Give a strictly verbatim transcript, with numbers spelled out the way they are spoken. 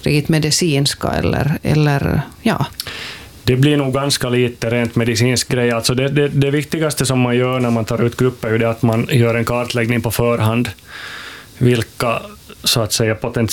riktigt medicinska eller, eller ja. Det blir nog ganska lite rent medicinsk grej. Alltså det, det, det viktigaste som man gör när man tar ut grupper är ju det att man gör en kartläggning på förhand. Vilka så att säga potentiella